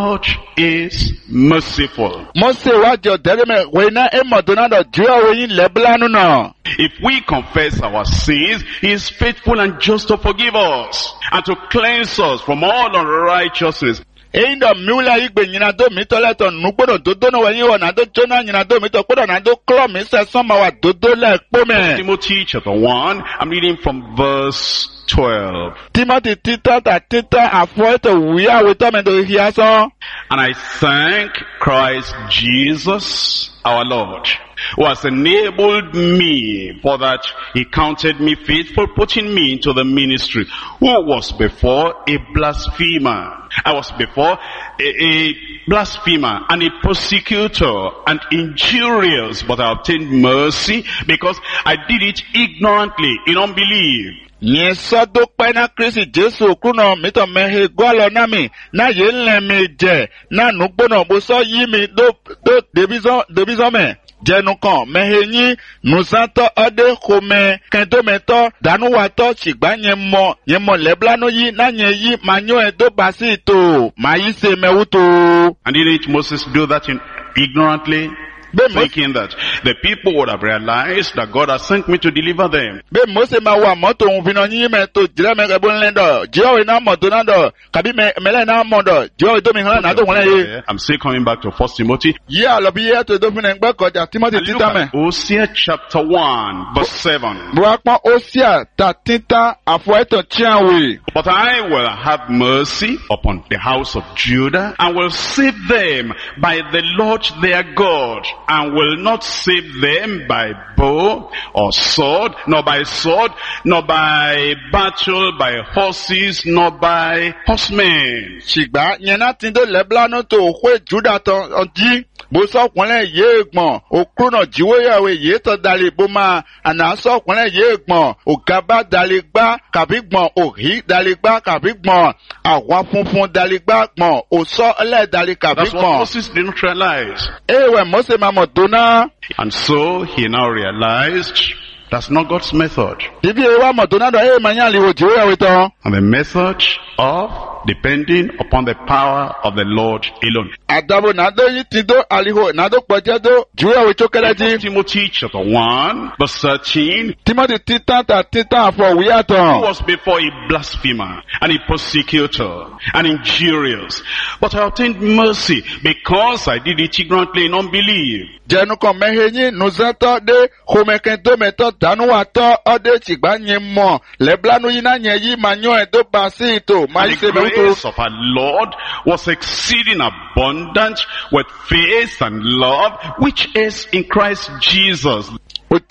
Lord is merciful. If we confess our sins, He is faithful and just to forgive us and to cleanse us from all unrighteousness. Timothy chapter 1, I'm reading from verse 12. And I thank Christ Jesus our Lord, who has enabled me, for that He counted me faithful, putting me into the ministry, who was before a blasphemer. I was before a blasphemer and a persecutor and injurious, but I obtained mercy because I did it ignorantly in unbelief. Jenukan mehenyi nusanto ode kome kendometo danuwato chigba nyemo leblano yi na nyeyi manyo edo basito mayise mewuto. And didn't Moses do that ignorantly? Thinking that the people would have realized that God has sent me to deliver them. I'm still coming back to 1 Timothy. Look at Hosea chapter 1 verse 7. But I will have mercy upon the house of Judah and will save them by the Lord their God, and will not save them by bow or sword, nor by battle, by horses, nor by horsemen. Boso kwenle yegbon okrono jiwe yawe yeto daliboma anaso kwenle yegbon ogaba daligba kabigbon ohi daligba kabigbon awa funfun daligba gbon oso ele dali kabigbon. That's what Moses didn't realize. Ewe Mose mamodona. And so he now realized that's not God's method. And the method of depending upon the power of the Lord alone. Timothy chapter 1 verse 13. Who was before a blasphemer and a persecutor and injurious, but I obtained mercy because I did it ignorantly in unbelief. The grace of our Lord was exceeding abundant with faith and love, which is in Christ Jesus. This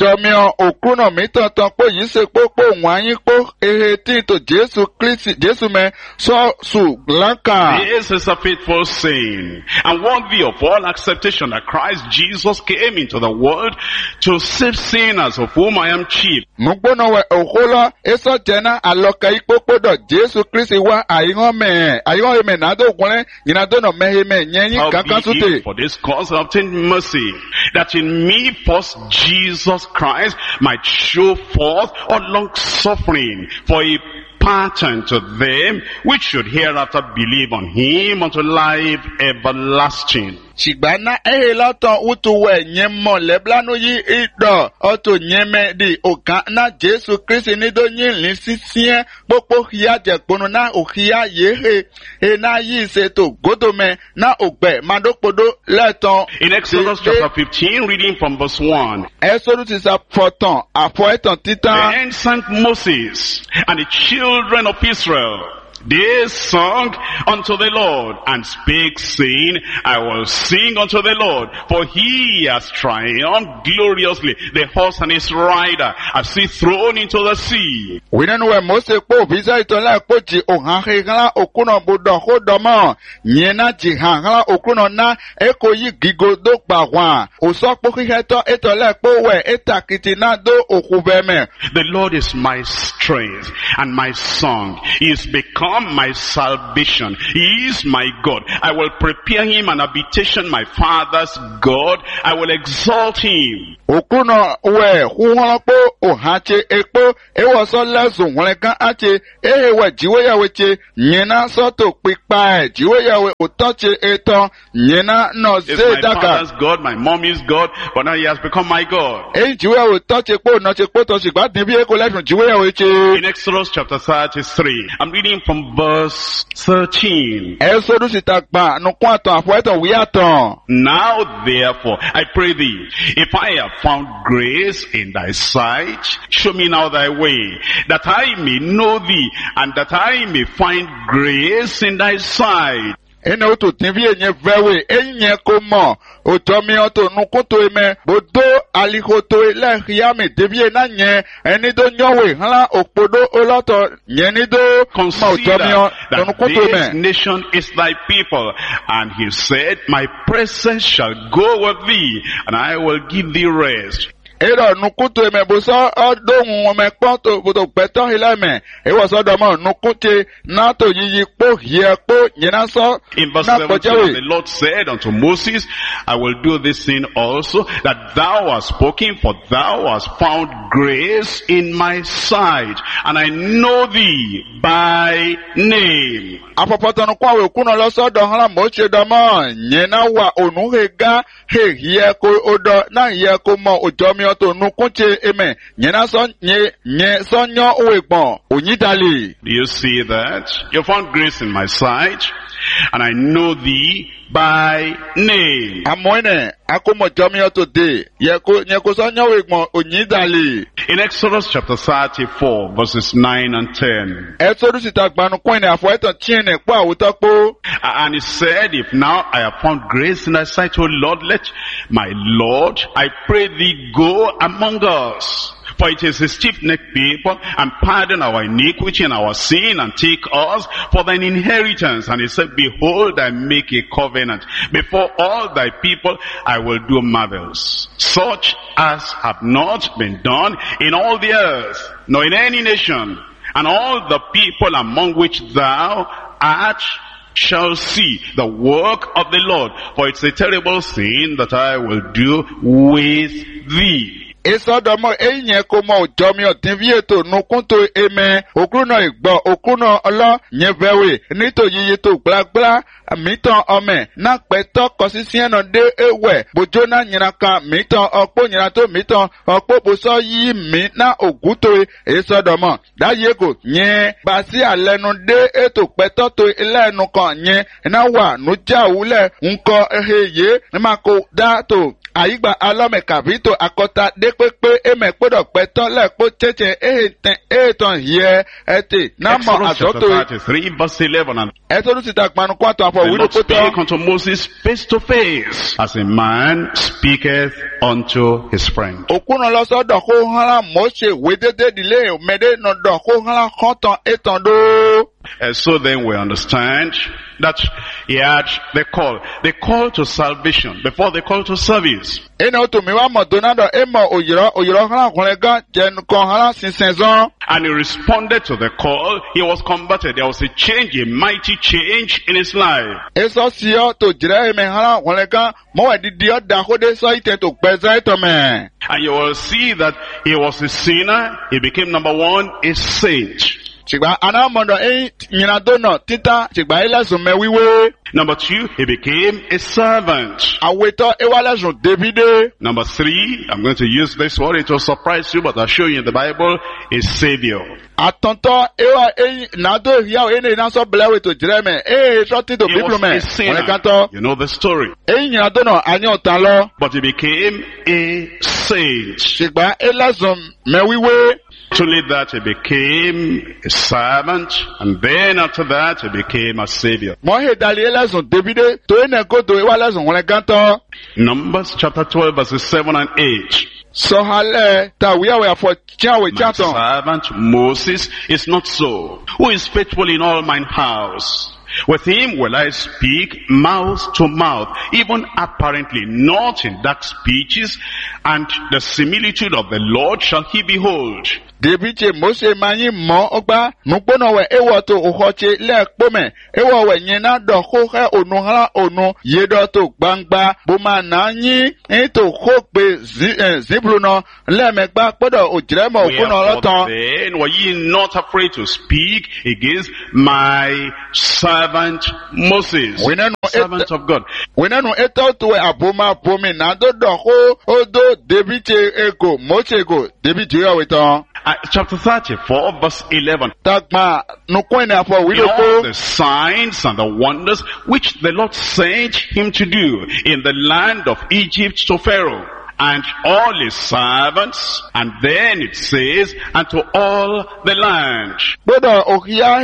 is a faithful saying and worthy of all acceptation, that Christ Jesus came into the world to save sinners, of whom I am chief. For this cause I obtained mercy, that in me first Jesus Christ might show forth all long suffering for a pattern to them which should hereafter believe on Him unto life everlasting. Shigbana ehelaton utuwe nyemo leblano yi ido oto nyeme di oka na Jesu Christi nido nyilin sisien popo hiya jekpono na ohiya yehe na yi seto godome na ogbe madopodo leton. In Exodus chapter 15, reading from verse 1. Exodus is a photon tita. Then sang Moses and the children of Israel, they sung unto the Lord and spake, saying, I will sing unto the Lord, for He has triumphed gloriously. The horse and his rider as he thrown into the sea. We don't know where Moses po visa itola pochi ohangela okuno bodo hodoma nyena jihangela okuno na ekoyi gigodo bagwa osokpo hiheto etola po we etakiti na do okuveme. The Lord is my strength and my song. He is become become my salvation. He is my God. I will prepare him an habitation, my father's God. I will exalt him. Okuno we huholapo ohache ekpo ewoso lesun wonkan ache ehewe jiwe yaweche nyena soto pipa jiwe yawe otoche eton nyena no It's ze my daka father's God, my mommy's God, but now he has become my God. jiwe yawe toche po no che po to sigba dibi eko lesun jiwe yaweche In Exodus chapter 33, I'm reading from verse 13. Exodus itagba no kwaton afoeton wiaton. Now therefore, I pray thee, if I have found grace in thy sight, show me now thy way, that I may know thee, and that I may find grace in thy sight. Ene oto tinvi enye vewe enye komo otomi oto nukuto eme bodo alikoto ele yame devie na nye eni do nyowe hala okpodo oloto nyeni do ma Consider otomi that nukuto this eme nation is thy people. And he said, my presence shall go with thee, and I will give thee rest. Ero nukuto eme boso odohun ome kponto bodo peto hileme ewo so domo nukute nato yiyi po hie po nyena so In verse na 17, the Lord said unto Moses, I will do this thing also, that thou hast spoken, for thou hast found grace in my sight, and I know thee by name. apopotonu kwa we kuno lo so do hala mo che domo nyena wa onuhega he hie ko odo na hie ko mo ojomi oto nukunche eme nyena so nye so nyo owegbon onyidali. Do you see that? You found grace in my sight, and I know thee by name. Amoine akomo jomi oto de ye ko so nyo owegbon onyidali. In Exodus chapter 34, verses 9 and 10. Exodus itagbanu kwene afoeton tiene kwa awutopo. And he said, if now I have found grace in thy sight, O Lord, let my Lord, I pray thee, go among us. For it is a stiff-necked people, and pardon our iniquity and our sin, and take us for thine inheritance. And he said, behold, I make a covenant. Before all thy people I will do marvels, such as have not been done in all the earth, nor in any nation. And all the people among which thou art shall see the work of the Lord. For it's a terrible sin that I will do with thee. Esodomo enye komo ojomi otinvieto nukunto eme okruno igbo okruno olo nyevewe nito yiyeto gblagbla miton ome na peto kosisieno de ewe bojona nyiraka miton okpo nyirato miton okpo boso yi mi na oguto esodomo dayego nye basi alenu de eto peto to ilenu kan nye na wa nuja wule nko eheye mako dato Aigba alome kavito akota dekpepe eme kpodo peto le kpo cheche eton hie ete namo azoto. Exodus 33 verse 11. And Exodus itakmanu kwato afo the wido Lord spake poto. unto Moses face to face, as a man speaketh unto his friend. Okuno loso doko hala Moshe wedede dile mede no doko hala konton eton do. So then we understand that he had the call to salvation before the call to service. Ene oto miwa modonado emo oyiro hala kolega jen kon hala sinsenzon. And he responded to the call. He was converted. There was a change, a mighty change in his life. Eso siyo to jire eme hala kolega mo edidi oda hode so ite to peza ito me. And you will see that he was a sinner. He became, number one, a saint. Chigba anamondo nyinadono tita chigba elesun me wiwe. Number two, he became a servant. Aweto ewalesun Davide. Number three, I'm going to use this word. It will surprise you, but I'll show you in the Bible, a savior. Atonto ewa nado hiao ene naso blewe to jireme. Shoti to He was biblume. a sinner. Kanto. You know the story. Nyinadono anyo talo. But he became a saint. Chigba elesun me wiwe. Actually, that he became a servant, and then after that he became a savior. Mohe dali elesun Davide to ene koto ewalesun kanto. Numbers chapter 12 verses 7 and 8. Sohale ta wiawe afo chiawe My chaton. servant Moses is not so, who is faithful in all mine house. With him will I speak mouth to mouth, even apparently not in dark speeches, and the similitude of the Lord shall he behold. David che Mose manyi mo ogba nukpono we ewo to uhoche le kpome ewo we nyina do ho he onu hala onu yedo to gbangba boma na nyi to ho pe zibruno le megba podo ojremo okuno lotan. Then were ye not afraid to speak against my servant Moses, servant of God? Wenanu eto to aboma bomi na do ho odo David che ego Mose go David yo wetan. Chapter 34 verse 11. Tagma nukwene afọ In all wido the signs and the wonders which the Lord sent him to do in the land of Egypt to Pharaoh and all his servants, and then it says, and to all the land. Gbọ́dọ̀ òkìyá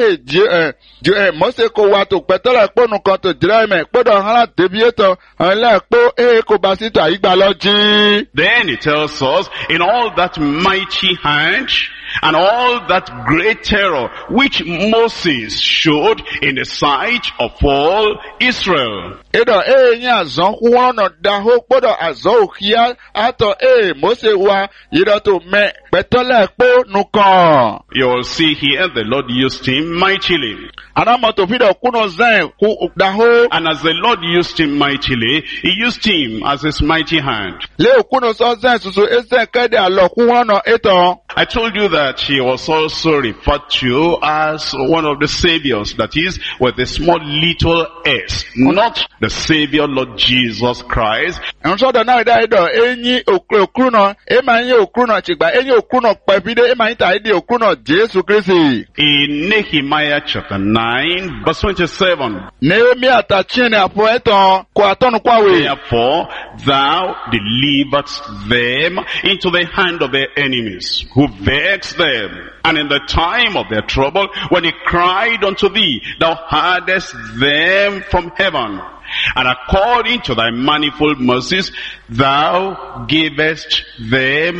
he Mose kò wá tó pẹ̀tọ́lá ìpónú kan tó jìrẹ́ mẹ́ gbọ́dọ̀ hàn débi ètò ẹlẹ́ẹ̀pọ̀ kò bá sí tó àyígbà lọ jí. Then it tells us, in all that mighty hand and all that great terror which Moses showed in the sight of all Israel. Edo nye azon huwono daho gbọ́dọ̀ azon òkìyá àtọ̀ Mose wa yìí tó mẹ́ pẹ̀tọ́lá ìpó nùkàn. You will see here the Lord used him mightily. Anamoto fidọ̀ kúnú zẹ́n kú daho. And as the Lord used him mightily, he used him as his mighty hand. Lé òkúnú sọ zẹ́n susu ẹsẹ̀ kẹ́dẹ̀ àlọ́ huwono ètò. I told you that he was also referred to as one of the saviors, that is, with a small little s, not the Savior Lord Jesus Christ. Nsọ́dọ̀ náà dá ẹ̀dọ̀ ẹ̀yìn òkúrú náà, ẹ̀ma ẹ̀yìn òkúrú náà tìgbà ẹ̀yìn òkúrú náà pẹ̀fídé ẹ̀ma ẹ̀yìn tàídì òkúrú náà Jésù Kristi. In Nehemiah chapter 9 verse 27. Nehemiah tàchínì àpò ẹ̀tàn kò àtọ́nu kwáwé. Therefore thou deliveredst them into the hand of their enemies, who vexed them. And in the time of their trouble, when they cried unto thee, thou heardest them from heaven. And according to thy manifold mercies, thou gavest them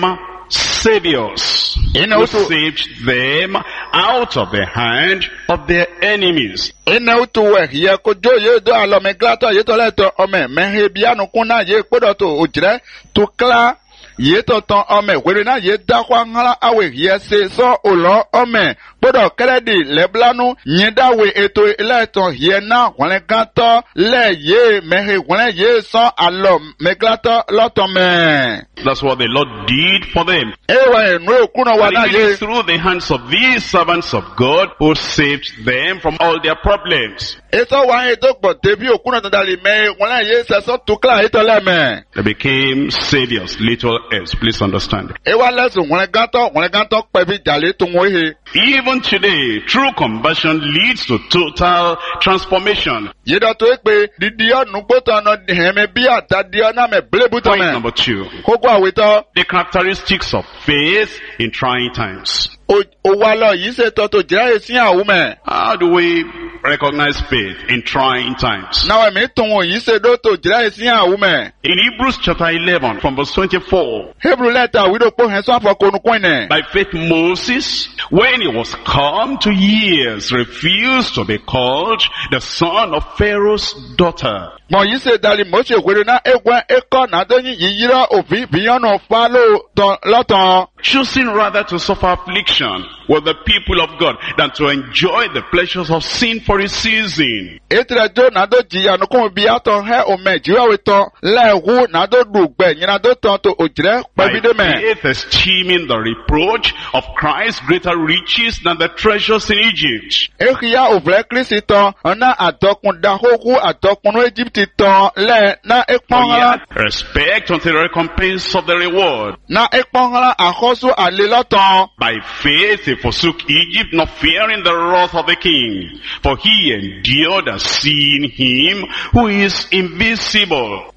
saviors, who saved them out of the hand of their enemies. Ina utuwe ye kojo ye do alome glato ye to leto ome mehe bianu kuna ye kodo to ujre to kla ye to ton ome wele na ye da kwa ngala awe ye se so olo ome kodo kredi leblanu nyedawe eto leto ye na wale gato le ye mehe wale ye so alo meglato lotome. That's what the Lord did for them. And through the hands of these servants of God who saved them from all their problems. They became saviors, little s. Please understand. Even today, true conversion leads to total transformation. Point number 2. The characteristics of faith in trying times. How do we recognize faith in trying times? In Hebrews chapter 11 from verse 24. By faith Moses, when he was come to years, refused to be called the son of Pharaoh's daughter. Choosing rather to suffer affliction with the people of God than to enjoy the pleasures of sin for a season. By faith esteeming the reproach of Christ greater riches than the treasures in Egypt. Respect unto the recompense of the reward. By faith he forsook Egypt, not fearing the wrath of the king, for he endured as seeing him who is invisible.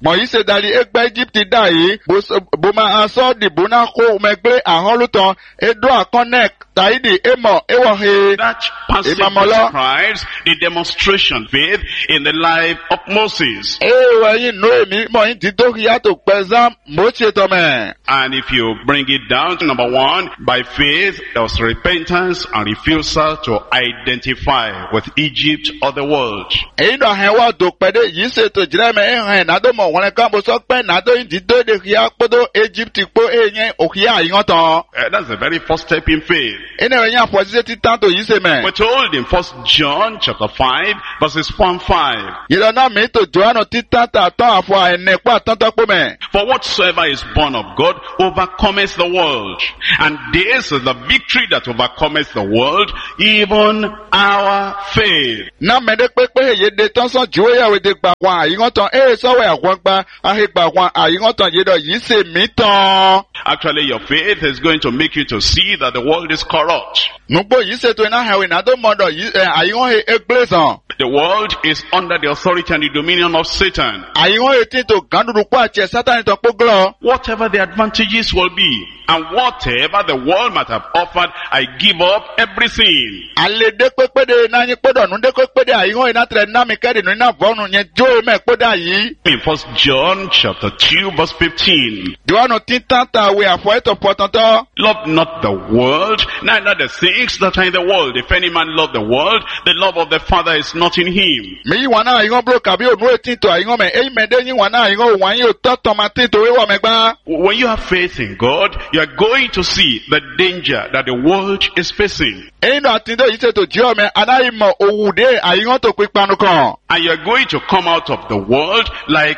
That passage describes the demonstration of faith in the life of Moses. And if you bring it down to Number one, by faith there was repentance and refusal to identify with Egypt or the world. Èyí náà hẹ̀ wá dò pẹ̀lú yìí ṣètò ìjìnlẹ̀ mẹ́ hẹ̀ nàdó mọ̀ wọ́n kan bó sọ pé nàdó ìdídó de kíá kpọ́dọ̀ Egypt kpó èyàn òkìá àyíwọ́n tán. That's the very first step in faith. Ẹnì rẹ̀ yẹn àfọ̀síṣẹ́ títàn tó yìí ṣe mẹ́. We're told in 1 John chapter 5 verses 1-5. Yìí náà mi tó Jòhánù títàn tààtàn àfọ̀ àìnẹ̀kọ́ àtọ́ntọ́ pọ̀ mẹ́. For whatsoever is born of God overcometh the world. And this is the victory that overcometh the world, even our faith. Náà mẹ́dẹ́ pépé èyí de tán sàn jùwé yàwé de gbà wọn àyíwọ́n tán èyí sọ̀wé àwọn gba àhìgbà wọn àyíwọ́n tán yìí dọ̀ yìí ṣe mí tán. Actually, your faith is going to make you to see that the world is corrupt. Nùgbò yìí ṣètò iná hẹ̀wé nàdó mọ̀dọ̀ yìí àyíwọ́n égbé sàn. The world is under the authority and the dominion of Satan. Àyíwọ́n etí tó gàdúrú pọ̀ àti Sátánì tó kpó glọ́. Whatever the advantages will be, and whatever the world might have offered, I give up everything. Ale de kpekpede n'anyi kpɔdɔ nu de kpekpede ayiwo yi n'atrɛ nami kɛdi nu ina vɔnu nye dzo mɛ kpɔdɔ ayi. In 1 John chapter 2 verse 15. Jɔnu titan ta we afɔ etɔ pɔtɔtɔ. Love not the world, neither the things that are in the world. If any man love the world, the love of the Father is not in him. Mi yi wana ayiwo blo kabi onu eti to ayiwo mɛ eyi mɛ de yi wana ayiwo wɔn yi o tɔ tɔmati to ewɔ mɛ gba. When you have faith in God, you are going to see the danger that the world is facing. Eyi no ati do yi se to jiɔ mɛ anayi mɔ owu de ayiwo to kpikpanu kan. And you are going to come out of the world like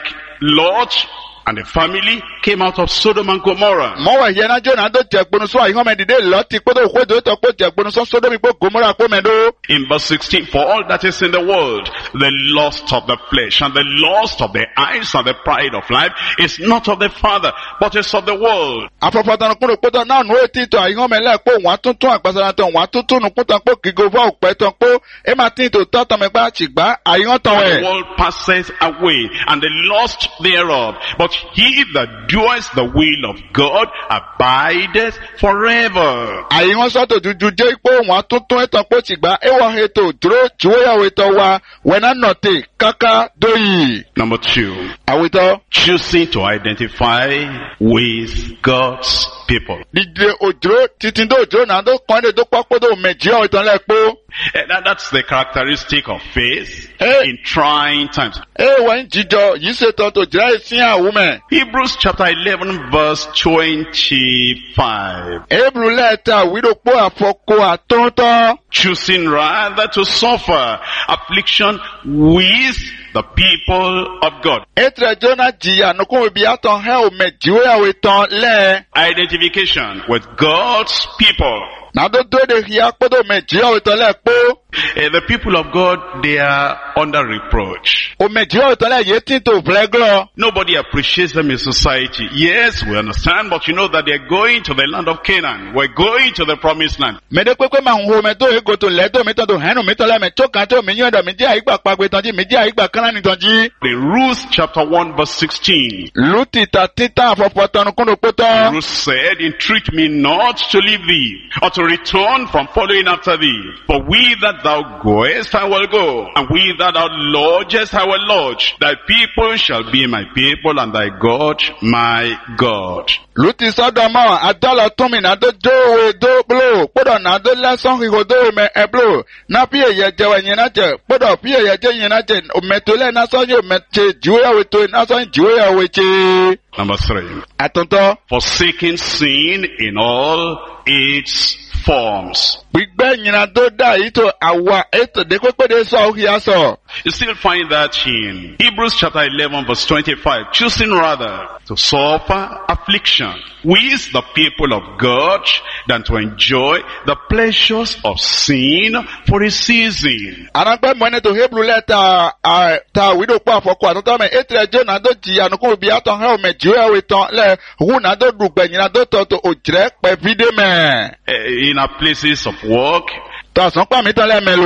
Lot and the family came out of Sodom and Gomorrah. Mɔwɔ yɛn na jo na do jɛ gbonu so ayiwo mɛ dide lɔti kpɔdɔ okodo tɔ kpɔ jɛ gbonu so Sodomi kpɔ Gomorrah kpɔ mɛ do. In verse 16, for all that is in the world, the lust of the flesh and the lust of the eyes and the pride of life is not of the Father, but is of the world. Afɔfɔtɔnu kpɔdɔ kpɔdɔ náà nu eti to ayiwo mɛ lɛ kpɔ wɔn atuntun agbasara tɔ wɔn atuntun nu kpɔtɔ kpɔ gigo fɔ òpɛ tɔ kpɔ ema ti to tɔ tɔmɛ gba tsigba ayiwo tɔ The wɛ. world passeth away and the lust thereof, but he that doeth the will of God abideth forever. Ayiwo sɔtɔ dudu dze kpɔ wɔn atuntun etɔ kpɔ tsigba ewɔ heto duro dziwoyawo etɔ wa wɛna nɔte kaka doyi. Number 2, Awetɔ choosing to identify with God's people. dide odro titi do odro na do kɔn de do kpɔkpɔ do mɛ dziɔ etɔ lɛ kpɔ. That's the characteristic of faith Hey. in trying times. Eye wɔn dzidzɔ yi se tɔ to dzra esi awu mɛ. Hebrews chapter 11 verse 25. Ebru lɛ ta wi do kpɔ afɔko atɔntɔ. Choosing rather to suffer affliction with the people of God. Etre Jonah jiya nukun bi atɔn hɛ o mɛ dziwoyawo etɔn lɛ. Identification with God's people. Na do do de hia kpɔdo mɛ dziwoyawo etɔn lɛ kpɔ. The people of God, they are under reproach. O mɛ dziwoyawo etɔn lɛ ye ti to vlɛ glɔ. Nobody appreciates them in society. Yes, we understand, but you know that they're going to the land of Canaan. We're going to the promised land. Mɛ de kpekpe ma ŋun mɛ do ego to lɛ do mi tɔ do hɛnu mi tɔ lɛ mɛ tso kan to mi nyɔ dɔ mi di ayigba kpagbe tɔn dzi mi di ayigba kanani tɔn dzi. In Ruth chapter 1 verse 16, Luti ta titan afɔfɔ tɔnu kun do kpɔtɔ. Ruth said, entreat me not to leave thee, or to return from following after thee. For we that thou goest, I will go, and we that thou lodgest, I will lodge. Thy people shall be my people, and thy God my God. Luti sɔdɔmɔ adɔlɔ tumi na do dowe do blo kpɔdɔ na do lɛsɔn hiho dowe mɛ ɛblo na pie yɛ jɛ wɛ nyina jɛ kpɔdɔ pie yɛ jɛ nyina jɛ mɛto lɛ nasɔn yɛ mɛtse dziwoyawo to nasɔn dziwoyawo tse. Number 3, Atɔntɔ forsaking sin in all its forms. gbígbẹ́ nyina do da yi to awa eto de kpekpe de sɔ ohia sɔ. You still find that in Hebrews chapter 11 verse 25, choosing rather to suffer affliction with the people of God than to enjoy the pleasures of sin for a season. Anagbɛ mɔne to Hebrew lɛ ta wido kpɔ afɔku atɔtɔ mɛ etre jo na do dziya nukun bi atɔn hɛ o mɛ dziwoyawo etɔn lɛ hu na do dugbɛ nyina do tɔ to o dzrɛ kpɛ vi de mɛ. In our places of work, Tɔsɔn kpa mi tɔ lɛ mɛ lo.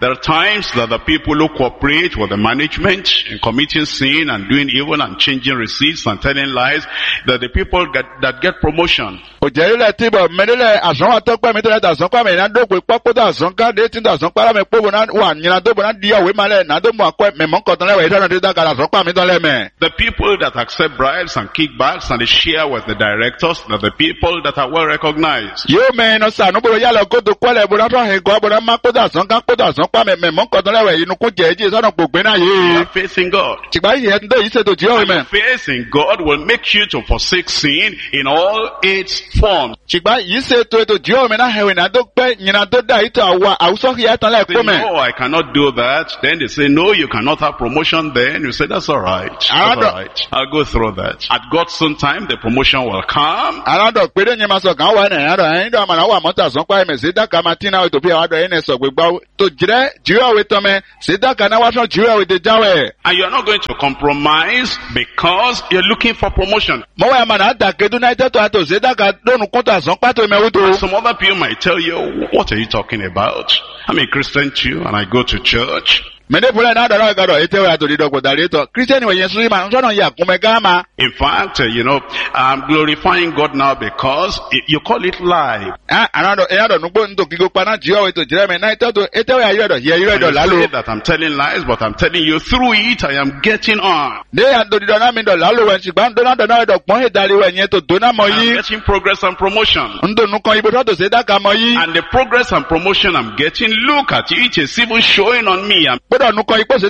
There are times that the people who cooperate with the management in committing sin and doing evil and changing receipts and telling lies, that the people that get promotion. Ojele tibo medele azon atokpe mi tele azon kwa me na do pe popo da azon ka de tin da azon para me pobo na wa nyina do na dia we male na do mo akwa me mo nkotan le we na de da ga azon kwa mi don le me. The people that accept bribes and kickbacks and they share with the directors, that the people that are well recognized. Yo me no sa no bo ya lo ko do kwale bo na to he go bo na ma ko da azon ka ko da azon pa me mo nkotan le we inu ku jeje so no gbogbe na ye. Faith in God. Tigba ye ndo yi se to ji o me. Faith in God will make you to forsake sin in all its forms. Tigba yi se to ji o me na he we na do pe nyina do da ito awa awuso ya tan le ko me. No, I cannot do that. Then they say, no, you cannot have promotion then. You say, that's all right. That's all right. I'll go through that. At God's own time, the promotion will come. Arado pede nyima so kan wa na ado ndo ma na wa mota so kwa me se da ka matina o to bi ado ene so gbegba to jire jiwa we to me se da ka na wa so jiwa we de jawe. And you are not going to compromise because you're looking for promotion. Mo wa ma na da kedu na ite to ato se da ka donu konta so pa to me wo to. Some other people might tell you, what are you talking about? I'm a Christian too and I go to church. Mede pula na da ga do ite wa to di dogo da to Christian we yesu ma so no ya kumega ma. In fact, I'm glorifying God now because you call it live. Arado nugbo ndo kigo pa na jiwa we to jire me na ite to ite wa ya do ye ire do lalo. That I'm telling lies, but I'm telling you through it I am getting on. De ya do di do na mi do lalo we sigba do na do pon he dari we yen to do na mo yi. I'm getting progress and promotion. Ndo nu kan ibo to se da ka mo yi. And the progress and promotion I'm getting, look at it, it's even showing on me. I'm able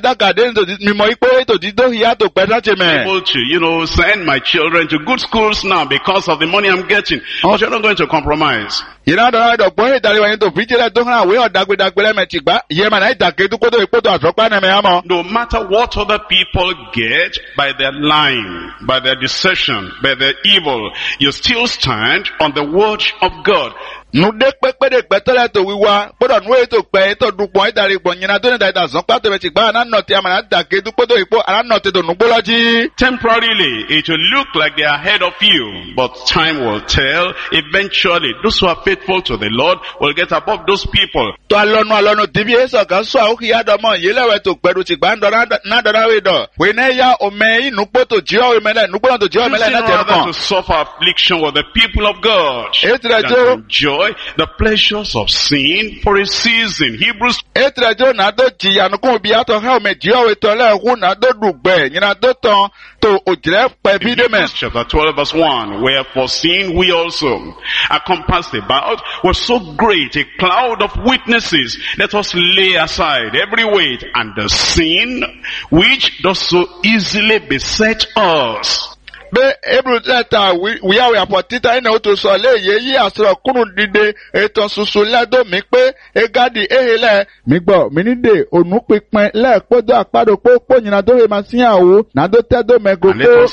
to, send my children to good schools now because of the money I'm getting. But you're not going to compromise. No matter what other people get by their lying, by their deception, by their evil, you still stand on the word of God. Nu de pekpede gbetele to wiwa podo nu e to pe to dupon idari gbon nyina to ni da zon pa to be tigba na noti amana da ke du podo ipo ana noti to nu gboloji. Temporarily it will look like they are ahead of you, but time will tell. Eventually those who are faithful to the Lord will get above those people. To alonu dibi eso kan so o kiya do mo yelewe to pedu tigba ndo na do we do we na ya o me inu poto ji o mele nu gbolo to ji o mele na te to suffer affliction with the people of God. Enjoy the pleasures of sin for a season. Hebrews chapter 12 verse 1. Wherefore seeing we also are compassed about with so great a cloud of witnesses, let us lay aside every weight and the sin which does so easily beset us. Be Hebrew letter we are for tita ina to so le yi asro kunu dide eton susu lado mi pe egadi ehele mi gbo mi ni de onu pipin le podo apado popo nyina do we masin awo na do tedo megogo.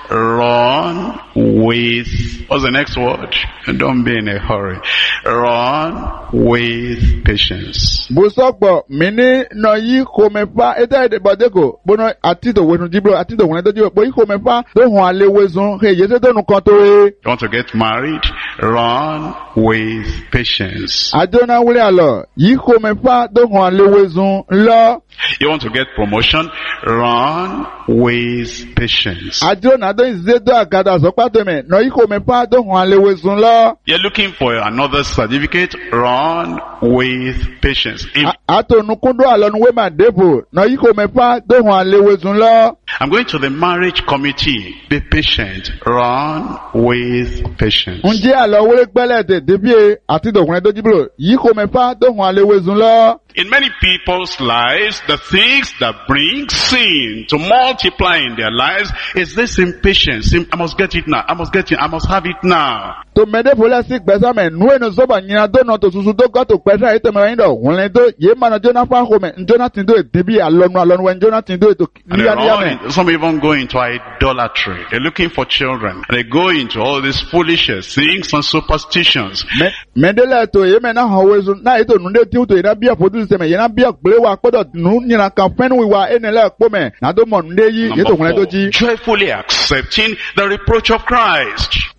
Run with, what's the next word? Don't be in a hurry. Run with patience. Busokbo mini no yi ko mefa eta de bodeko bono atito wenu jibro atito wonu dojo bo yi ko mefa do hon alewezun he yese to nu kan to e. You want to get married? Run with patience. Adona wule alo yi ko mefa do hon alewezun lo. You want to get promotion? Run with patience. Adona do zedo agada so pato me no yi ko mefa do hon alewezun lo. You're looking for another certificate? Run with patience. Ato nukundo alonu we ma depo no yi ko mefa do hon alewezun lo. I'm going to the marriage committee. Be patient. Run with patience. Unje alo wole gbele de debie ati dokunle dojibro yi ko mefa do hon alewezun lo. In many people's lives, the things that bring sin to multiply in their lives is this impatience. I must get it now. I must get it. I must have it now. To mede polasi gbesa me nu eno so ba nyina do no to susu do go to pesa ite me ndo hunle do ye ma na Jonathan home Jonathan do debi alonu when Jonathan do to some even go into idolatry. They're looking for children. They go into all these foolish things and superstitions. Medele to ye me na hawezu na ito nu de ti to ira bia podu se me ye na bia gble wa podo nu nyina kan fen wi wa enele po me na do mo nde yi ye to hunle do ji joyfully accepting the reproach of Christ.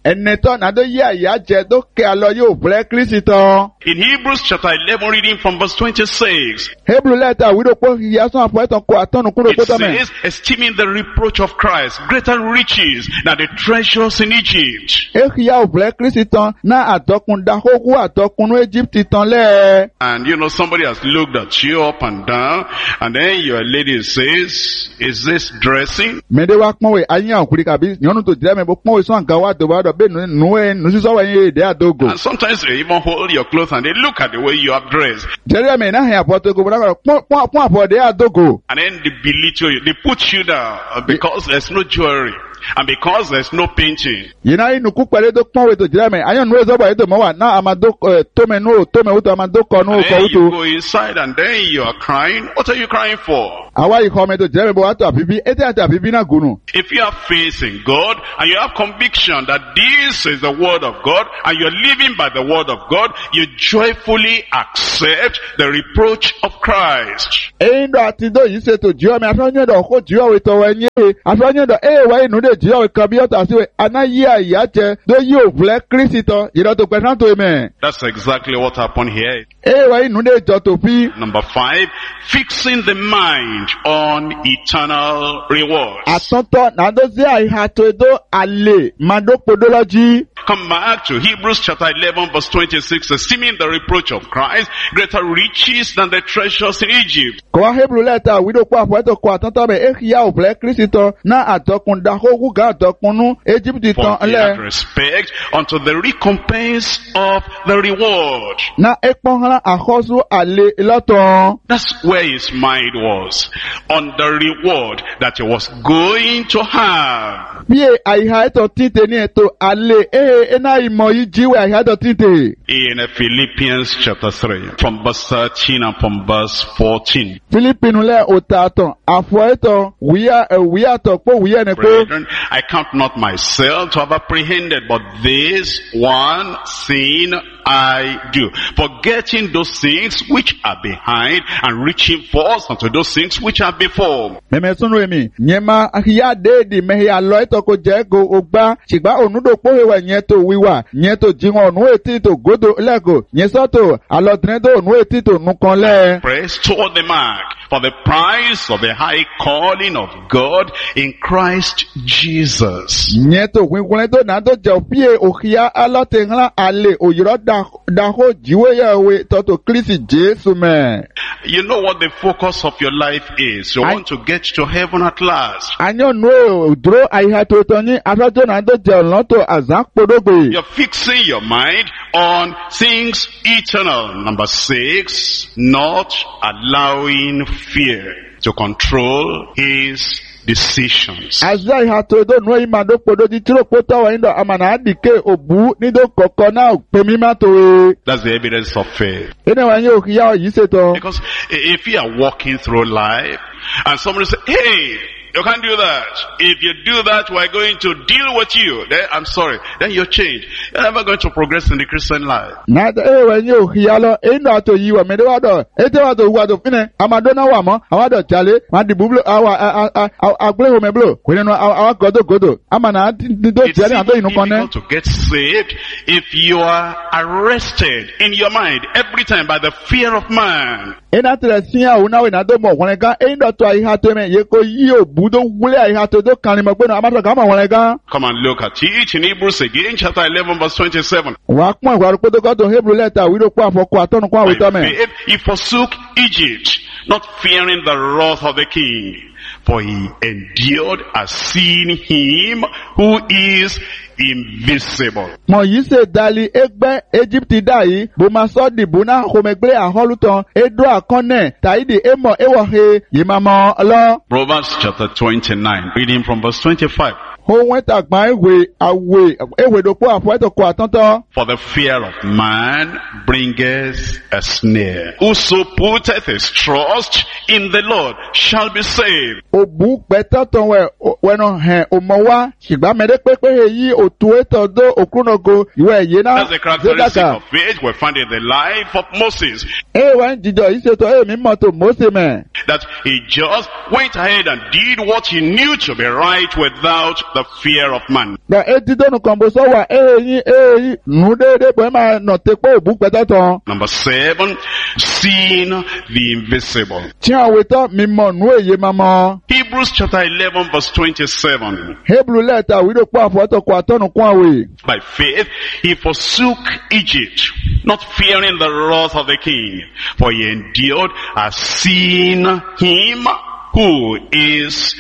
ẹnẹtọ́ nàdó yí àyà jẹ tó kẹ́ alọ yóò blẹ́ Kristi tán. In Hebrews chapter 11, reading from verse 26, Hebrew lẹ́tà wíwò pé ìyá sọ àpò ẹ̀tàn kó àtọ́nù kúrò it kó tọ́ mẹ́. says, esteeming the reproach of Christ greater riches than the treasures in Egypt. Èkìyà ò blẹ́ Kristi tán náà àtọkùn dahóhù àtọkùn Egypt tán lẹ́ẹ̀. And you know, somebody has looked at you up and down, and then your lady says, is this dressing? Mẹ́dẹ́ wá pọ́nwé ayé àkùrí kàbí yọ̀nù tó jẹ́ mẹ́ bó pọ́nwé sọ̀n kan wá tó bá dọ̀ bẹ́ẹ̀ nù sísọ́wọ́ yẹn èdè àdógò. And sometimes they even hold your clothes and they look at the way you have dressed. Jẹ́rìí ẹ̀mẹ̀ náà hẹ̀ àpọ̀tò gò bọ́dá pọ́n àpọ̀dé àdógò. And then they belittle you. They put you down because there's no jewelry. And because there's no painting. Yìí náà inú kú pẹ̀lú tó pọ́nwé tó jẹ́rìí ẹ̀mẹ̀ ayé nù ẹ̀zọ́bà yìí tó mọ́ wà náà àmàdó tómẹ̀ wútó àmàdó kọ̀ nù And kọ̀ then wútó. you go inside and then you are crying. What are you crying for? Àwa ìkọ́ ọmọ ètò jẹ́rìí ẹ̀mẹ̀ bó wá tó àbíbí ètò àti àbíbí náà gùnù. If you have faith in God and you have conviction that this is the word of God and you're living by the word of God, you joyfully accept the reproach of Christ. Èyí ndọ̀ àti ndọ̀ yìí ṣètò jíọ́ mi afẹ́yẹ́ndọ̀ kó jíọ́ wẹ̀ tọ̀wọ̀ ẹ̀yẹ́ afẹ́yẹ́ndọ̀ wá inú dè jíọ́ wẹ̀ kan bí ọ̀tà sí wẹ̀ anáyé àyà jẹ tó yí òfúlẹ̀ Kristi tán yìí tó pẹ̀ náà tó mẹ́. That's exactly what happened here. Wá inú dè jọ tó fi. Number 5, fixing the mind on eternal rewards. Àtúntọ̀ nàdó sí àyà tó edó àlè màdókòdó lọ́jí. Come back to Hebrews chapter 11 verse 26, esteeming the reproach of Christ greater riches than the treasures in Egypt. Kò wá Hebrew lẹ́tà wíwò pọ̀ àpọ̀ẹ́tò kọ àtúntọ̀ bẹ̀ èkìyà òfúlẹ̀ Kristi tán náà àtọkùn dahóhù gà àtọkùnú Egypt For tán he had lẹ̀. respect unto the recompense of the reward. Na ekpɔn hã àkɔsù àlè lọ́tọ̀. That's where his mind was, on the reward that he was going to have. Bí àyíká ẹ̀tọ́ títè ní ètò àlè ẹ̀ná ìmọ̀ yìí jíwèé àyíká ẹ̀tọ́ títè. In Philippians chapter 3, from verse 13 and from verse 14. Fílípìnù lẹ̀ òtà àtọ̀ àfọ̀ ẹ̀tọ̀ wíyàtọ̀ pé wíyà ní pé. Brethren, I count not myself to have apprehended, but this one sin I do, forgetting those things which are behind and reaching forth unto those things which are before. Mẹ̀mẹ̀ súnú èmi, nyẹ́mà àkìyá déèdì mẹ́hìá lọ ẹ̀tọ́ kò jẹ́ go ògbà, ṣìgbà ònúdò pòhèwà nyẹ́ tó wíwà, nyẹ́ tó jíwọ̀n ònú ètí tó gòdò lẹ́gò, nyẹ́ sọ́tò àlọ́dúnrẹ́dò ònú ètí tó nùkan lẹ́. Press toward the mark for the prize of the high calling of God in Christ Jesus. Nyẹ́ tó wíwúlẹ́ tó nà tó jẹ́ òfìyè òkìyá alọ́tẹ̀ńlá àlè òyìnbó dàhó jíwéyàwé tọ́tò Kristi Jésù mẹ́. You know what the focus of your life is. You want to get to heaven at last. Anyọ́ nù dúró àyíká tó tọ́ ní afẹ́jọ́ náà tó jẹ́ ọ̀nàtò àzánkpọ̀dọ́gbè. You're fixing your mind on things eternal. Number 6, not allowing fear to control his decisions. Àzá ìhà tó dó nù ẹ̀yìn màdó kpọ̀dọ́ di tírò kpótọ́ wọ̀nyí dọ̀ àmàna àdìké òbú nídó kọ̀kọ́ náà pèmí má tó e. That's the evidence of faith. Ẹni wọ̀nyí òkìyà yìí ṣètò. Because if you are walking through life and somebody say, hey, you can't do that. If you do that, we're going to deal with you. Then I'm sorry. Then you're changed. You're never going to progress in the Christian life. Nàdà wọ̀nyí òkìyà lọ èyí nù àtò yìí wọ̀ mẹ́lẹ́ wà dọ̀ ètè wà tó wà tó fínẹ̀ àmàdó náà wà mọ́ àwọn àdọ̀ jalè má dìbò blo àgbélé wòmẹ́ blo kò nínú àwọn gòdògòdò àmàna dídó It's jẹ́rìí àdó ìnú kan náà. difficult to get saved if you are arrested in your mind every time by the fear of man. Ẹni àtẹ̀lẹ̀ sí àwọn náà ìnà tó mọ̀ wọ̀nyí gan èyí dọ̀tọ̀ àyíká tó mẹ́ yẹ kó yí òbú tó wúlé àyíká tó kàrin mọ̀ pé náà àmàtọ̀ kà mọ̀ wọ̀nyí gan. Come and look at it in Hebrews again, chapter 11, verse 27. Wàá pọ́n ìwà rúpẹ́ tó kọ́ tó Hebrew lẹ́tà wílò pọ́ àfọkọ́ àtọ́nukọ́ By àwòtọ́ mẹ́. faith, he forsook Egypt, not fearing the wrath of the king, for he endured as seeing him who is invisible. Mọ̀ yìí ṣe dali ẹgbẹ́ Egypt dàyí, bó ma sọ́ dìbò náà kòmẹ́gbẹ́ àhọ́lùtàn, Edo àkọ́nẹ̀, tàyídì ẹ̀mọ̀ ẹ̀wọ̀he, yìí máa mọ̀ lọ. Proverbs chapter 29, reading from verse 25. Ohun ẹ̀tàgbọ́n èwè dòpọ̀ àfọwẹ́tòkọ̀ àtọ́tọ́. For the fear of man bringeth a snare. Whoso putteth his trust in the Lord shall be saved. Òbú pẹ̀tọ́tọ̀ wẹ̀nà hẹ̀ òmọ̀wá, ṣùgbọ́n mẹ́rẹ́ pépé èyí òtún ètò dó òkúnnàgò ìwé ẹ̀yẹ náà. That's the characteristic of faith we find in the life of Moses. Wọ́n ń jíjọ yìí ṣètò èmi mọ́tò Mósè mẹ́. That he just went ahead and did what he knew to be right without the fear of man. Na eti donu kombo so wa eyi nu de bo ma no te po bu peta ton. Number 7, seeing the invisible. Ti awe to mi mo nu eye mama. Hebrews chapter 11 verse 27. Hebrew letter we do pa fo to kwa tonu kwa we. By faith he forsook Egypt, not fearing the wrath of the king, for he endured as seeing him who is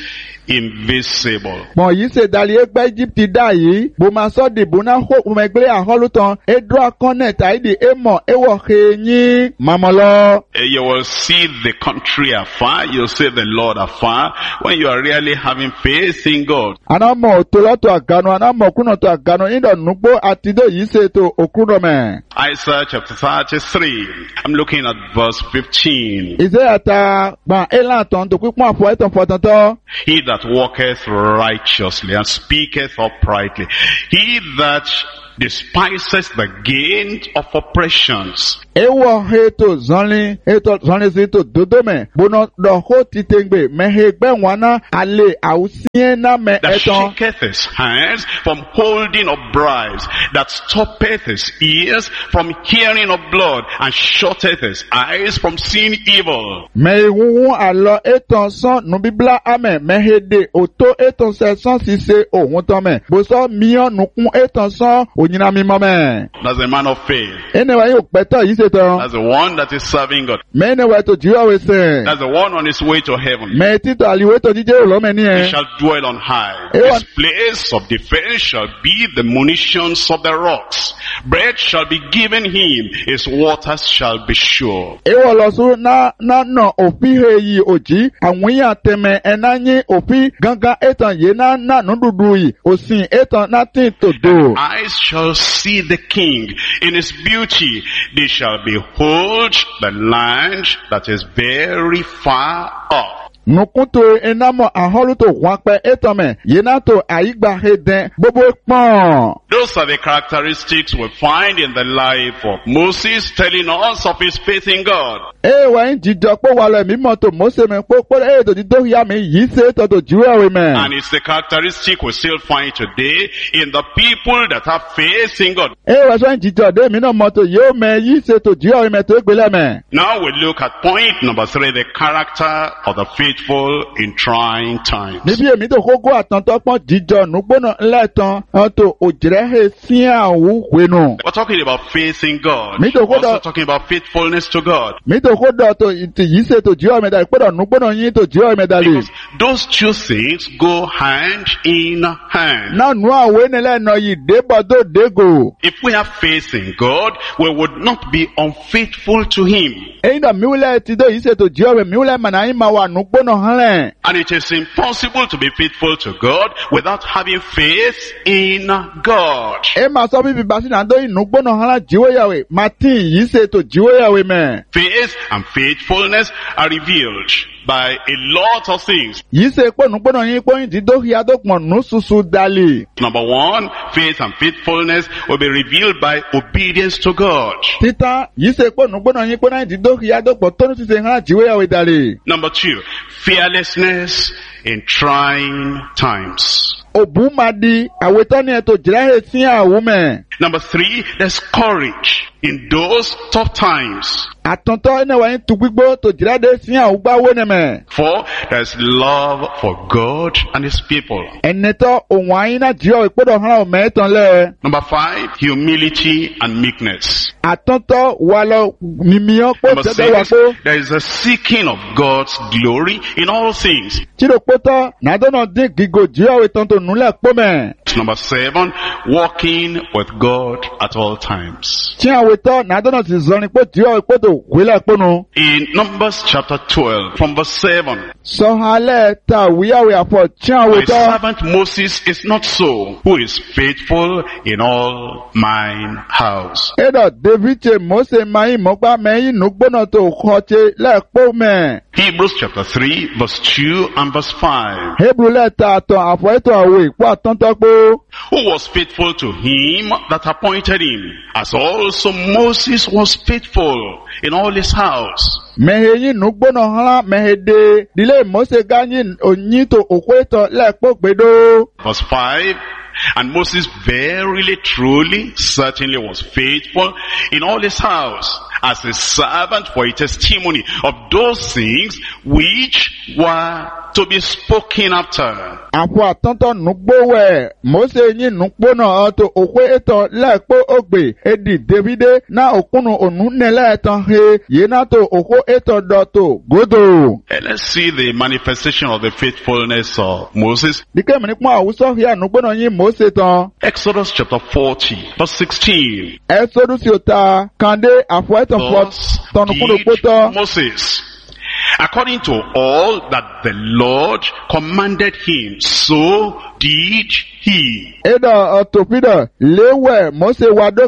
invisible. Bon yi se dali egbe Egypt da yi, bo ma so de bo na ho mo egbe aholutan, e do connect ai de emo e wo yin mamolo. You will see the country afar, you'll see the Lord afar, when you are really having faith in God. Ana mo to loto agano, ana mo kuno to agano indo nugbo atido yi se to okuno me. Isaiah chapter 33, I'm looking at verse 15. Isaiah ta ba elan to pipon afo eton fotanto. He that walketh righteously and speaketh uprightly, he that despises the gain of oppressions. Ewo heto zonli zito dodome bono do ho titengbe mehegbe wana ale ausien na me That eton. shaketh his hands from holding of bribes, that stoppeth his ears from hearing of blood, and shutteth his eyes from seeing evil. Me wuwu alo eton son nu bibla ame mehede oto eton se son sise ohun ton me. Boso mion nukun eton son onyina mi mame. That's a man of faith. Anyway, you better yi se ton. That's the one that is serving God. Me anyway to jiwa we se. That's the one on his way to heaven. Me tito aliwe to jije lo me ni He shall dwell on high. His place of defense shall be the munitions of the rocks. Bread shall be given him, his waters shall be sure. Ewo lo su na no ofi he yi oji awin ateme enanyi ofi ganga etan ye na nududu yi osin etan nothing to do. Eyes shall see the king in his beauty. They shall behold the land that is very far off. Nukunto enamo aholuto wakpe etome yenato aigba heden bobo pon. Those are the characteristics we find in the life of Moses, telling us of his faith in God. Ewa njijo po wale mi moto Mose me po to dido ya mi yi se to jiwe me. And it's the characteristic we still find today in the people that have faith in God. Ewa so njijo de mi no moto yo me yi se to jiwe me to egbele me. Now we look at point number 3, the character of the faithful in trying times. Nibi emi to kogo atanto pon jijo nugbono nletan to ojirehe sin awu wenu. We're talking about faith in God. Me to We're also kodo talking about faithfulness to God. mi to kodo to yi se to jiwe me dali podo nugbono yin to jiwe me dali. Because those two things go hand in hand. Na nu awe nele no yi debo do dego. If we have faith in God, we would not be unfaithful to Him. Eyin da miule ti do yi se to jiwe miule mana yin ma wa nugbono hanle. And it is impossible to be faithful to God without having faith in God. E ma so bibi basi na do yin nugbono hanla jiwe yawe Martin yi se to jiwe yawe me. Faith and faithfulness are revealed by a lot of things. Yi se po nugbono yin po yin ti do ya do pon nu susu dali. Number 1, faith and faithfulness will be revealed by obedience to God. Tita yi se po nugbono yin po na ti do ya do pon tonu ti se hanla jiwe yawe dali. Number 2, fearlessness in trying times. Obumadi awetani eto jirehe sin awu me. Number 3, there's courage in those tough times. Atonto ene wa yin tu gbigbo to jirade sin awu gba wo ne me. 4, there's love for God and His people. Eneto ohun ayin na jiyo ipodo hanla o me tan le. Number 5, humility and meekness. Atonto walo mimiyan po Number tebe wa 6, po. there is a seeking of God's glory in all things. Chiro poto na dono din gigo jiyo itonto nule po me. Number 7, walking with God at all times. Chi aweto na dono si zoni po jiyo ipodo wile ponu. In Numbers chapter 12, from verse 7, So hale ta wiyawe apo chi my aweto. servant Moses is not so, who is faithful in all mine house. Edo David che Mose mai mogba meyin nugbono to khoche le po me. Hebrews chapter 3, verse 2 and verse 5. Hebrew letter to apo eto awe po atonto po. who was faithful to him that appointed him, as also Moses was faithful in all his house. Mehe yin nugbono hala mehe de dile Mose ganyin onyito okweto lekpo gbedo. Verse 5, and Moses verily, truly, certainly was faithful in all his house, as a servant for a testimony of those things which were to be spoken after. Apo atonto nugbowe Mose yin nugbono oto okweto lekpo ogbe edi Davide na okunu onunele eton he yenato oko eto doto godo. And let's see the manifestation of the faithfulness of Moses. Dike mni kwa awuso hia nugbono yin Mose ton. Exodus chapter 40, verse 16. Exodus yota kande afo eton Thus ton kuno did poto. Moses, according to all that the Lord commanded him, so did he. Edo otopida lewe Mose wado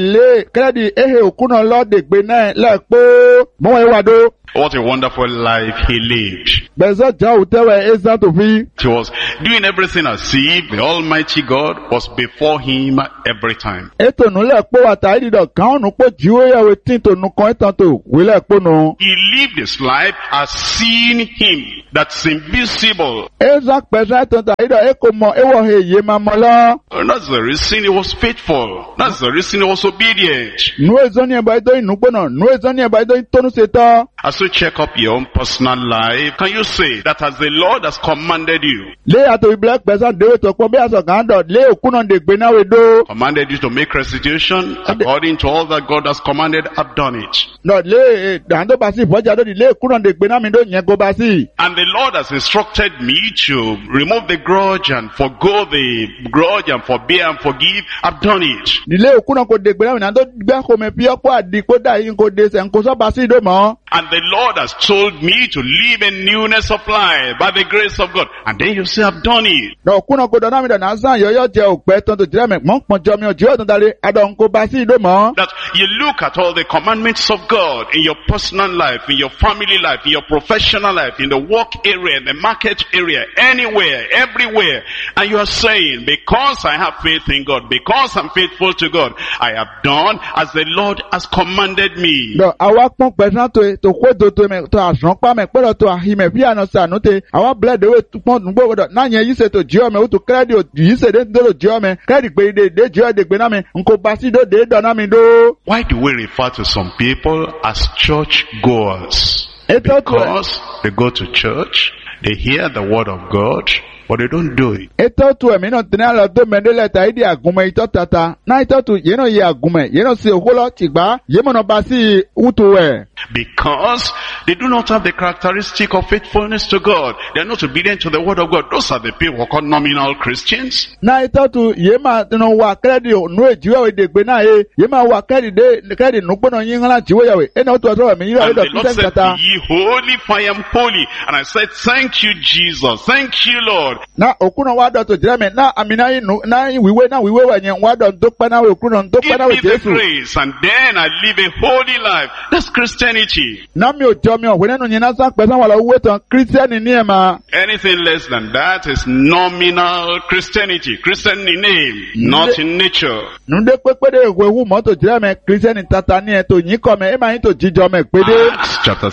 kredi ehe okuno lo de gbe na lekpo mo we wado. What a wonderful life he lived. Bezo ja utewe eza tofi. He was doing everything as if the Almighty God was before him every time. Eto nu lekpo wata idido kan nu po jiwo ya wetin to nu kan etan to we lekpo nu. He lived his life as seeing him that's invisible. Eza pesa etan ta idido eko mo ewo he ye mamola. And that's the reason he was faithful. That's the reason he was obedient. Nu ezoni eba ido inugbono, nu ezoni eba ido tonu seta. As you check up your own personal life, can you say that as the Lord has commanded you, Le ato black pesa dewe to ko be aso kan do le okuno de gbe na we do. commanded you to make restitution according to all that God has commanded, I've done it. No le dando basi boja do le okuno de gbe na mi do yen go basi. And the Lord has instructed me to remove the grudge and forgo the grudge and forbear and forgive. I've done it. Dile okuno ko de gbe na mi na do gbe ko me pi opo adi ko da yin ko de se nko so basi do mo. And the Lord has told me to live in newness of life by the grace of God. And then you say, I've done it. No okuno ko do na mi do na san yo je ope ton to jire me mo ponjo mi ojo ton dale adon ko basi do mo. That you look at all the commandments of God in your personal life, in your family life, in your professional life, in the work area, in the market area, anywhere, everywhere. And you are saying, because I have faith in God, because I'm faithful to God, I have done as the Lord has commanded me. No awa pon pesa to ko do to me to asan pa me pe to ahime fi ana sanu te awa bled we pon nugbo do na yen yi se to jio me o to credit yi se de do jio me credit pe de jio de gbe na me nko basi do de do na mi do. Why do we refer to some people as church goers? Eto to Because they go to church, they hear the word of God, but they don't do it. eto to mi no tena lo do me de leta idi agunme ito tata na ito to ye no ye agunme ye no se okolo tigba ye mo no basi utu we. Because they do not have the characteristic of faithfulness to God. They are not obedient to the word of God. Those are the people who are called nominal Christians. Na ito to ye ma no wa credit no ejiwe we de gbe na ye ma wa credit de credit no gbono yin la jiwe ya we e no to so mi yi And do the Lord Christian said, tata. be ye holy, for I am holy. And I said, thank you, Jesus. Thank you, Lord. Na okuno wa do to jire me na amina yi nu na wiwe wa yen wa do dokpa na we okuno dokpa Give na we me the Jesu. grace, and then I live a holy life. That's Christianity. Na mi o jo mi o we nenu yin na san pe san wa lo we ton Christian ni e ma. Anything less than that is nominal Christianity. Christian in name, not in nature. Nu de pepe de we hu mo to jire me Christian tata ni e to yin ko me e ma yin to jijo me pede. Acts chapter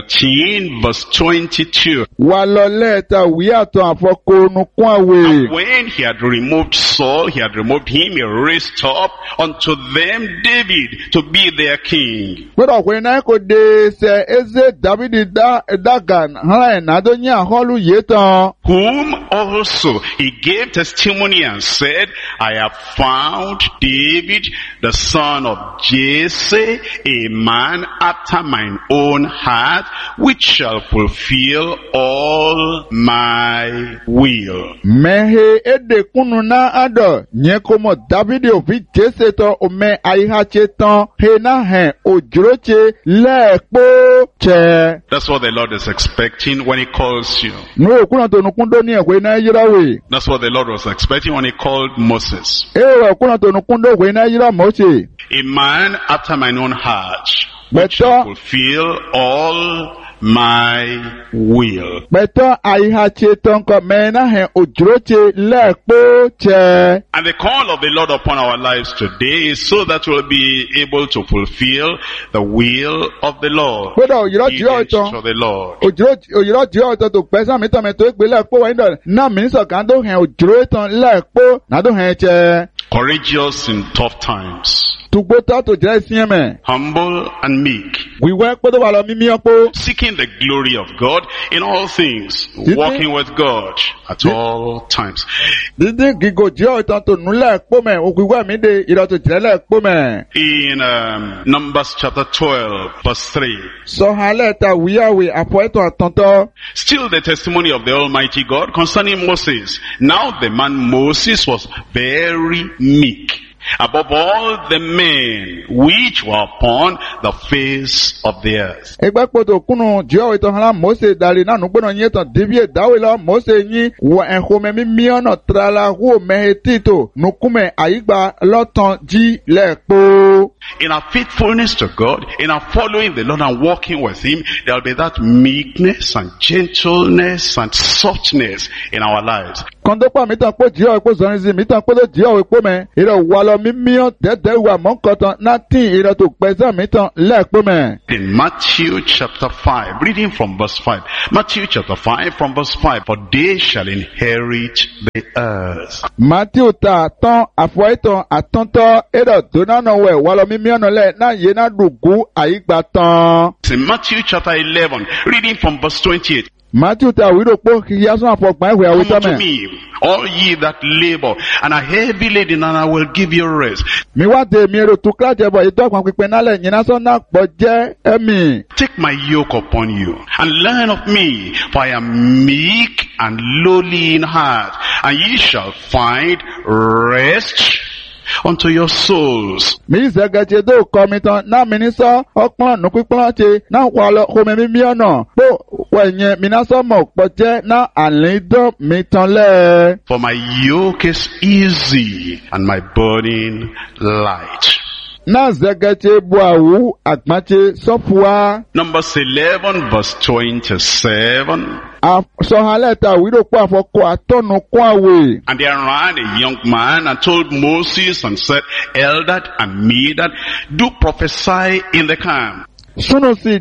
13, verse 22. Wa lo leta wi aton afoko nu kun awe. When he had removed Saul, he had removed him, he raised up unto them David to be their king. Pero we na ko de se eze David dagan han na do yin aholu ye ton. Whom also he gave testimony and said, I have found David, the son of Jesse, a man after mine own heart, which shall fulfill all my will. Mehe ede kunu na ado nye komo David ofi Jesse to ome aihache ton he na he ojroche lekpo che. That's what the Lord is expecting when he calls you. No kuna to nukundo ni ekwe na yirawe. That's what the Lord was expecting when he called Moses. Ewa kuna to nukundo ekwe na yira Mose. A man after mine own heart, which Beto shall fulfill all my will. Beto aihache tonko mena he ujroche lekpo che. And the call of the Lord upon our lives today is so that we'll be able to fulfill the will of the Lord. Obedience to the Lord. Ujro dio to pesa mita meto ekbe lekpo wa indo na minso kando he ujro ton lekpo na do he che. Courageous in tough times. Humble and meek. Seeking the glory of God in all things. Walking with God at all times. In Numbers chapter 12 verse 3. Still the testimony of the Almighty God concerning Moses. Now the man Moses was very meek, above all the men which were upon the face of the earth. In our faithfulness to God, in our following the Lord and walking with Him, there will be that meekness and gentleness and softness in our lives. In Matthew chapter 5, reading from verse 5. Matthew chapter 5 from verse 5. For they shall inherit the earth. Matthew in Matthew chapter 11, reading from verse 28. Come unto me, all ye that labor and are heavy laden, and I will give you rest. Take my yoke upon you, and learn of me, for I am meek and lowly in heart, and ye shall find rest unto your souls. For my yoke is easy and my burden light. Numbers 11 verse 27. And there ran a young man and told Moses and said, Eldad and Medad, do prophesy in the camp. And Joshua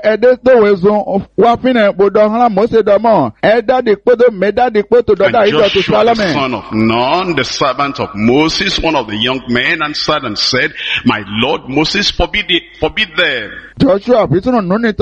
the son of Nun, the servant of Moses, one of the young men, answered and said, My Lord Moses, forbid them. Joshua, Lord,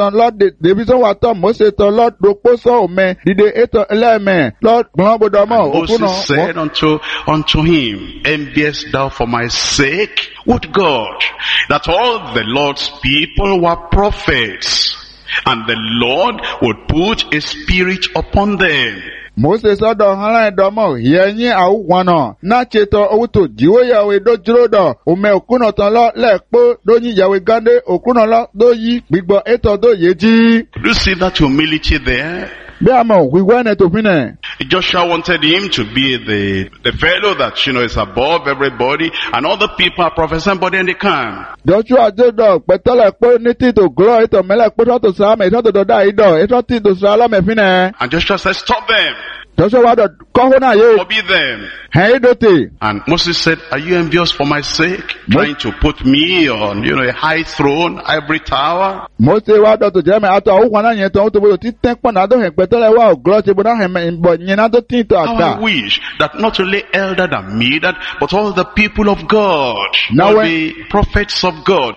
Moses said unto him, Enviest thou for my sake? Would God that all the Lord's people were prophets, and the Lord would put a spirit upon them. Moses yenyi au na cheto auto jiwo yawe do jirodo ume okuno tan lo lekpo donyi yawe gande okuno lo do yi gbigbo eto do yeji. Do you see that humility there? Joshua wanted him to be the fellow that, is above everybody, and all the people are prophesying, but then they can't. And Joshua said, stop them. Forbid them. And Moses said, are you envious for my sake? Trying to put me on, a high throne, ivory tower? I wish that not only Eldad and Medad, but all the people of God will be prophets of God.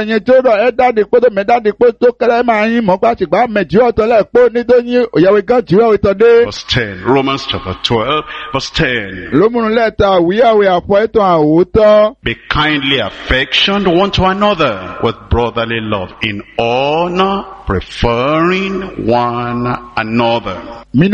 Verse 10, Romans chapter 12, verse 10. Be kindly affectioned one to another with brotherly love, in honor, preferring one another. As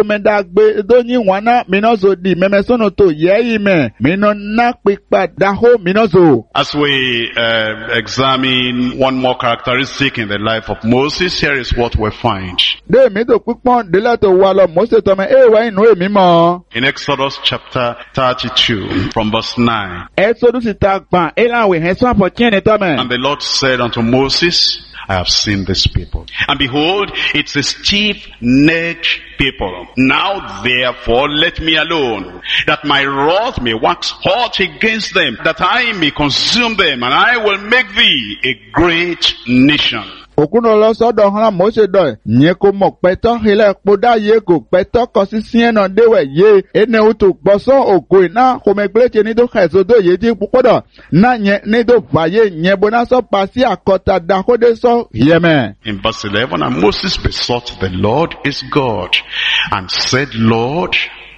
we examine one more characteristic in the life of Moses, here is what we find. In Exodus chapter 32 from verse 9. And the Lord said unto Moses, I have seen this people. And behold, it's a stiff-necked people. Now therefore let me alone, that my wrath may wax hot against them, that I may consume them, and I will make thee a great nation. Okuno lo sodo hana Mose do nye ko mok peto hele poda ye ko peto ko sisien no dewe ye ene utu boso ogo na ko megleche ni do khezo do ye ti pukodo na nye ni do vaye nye bona so pasi akota da ko de so yeme. In verse 11, and Moses besought the Lord his God and said, Lord,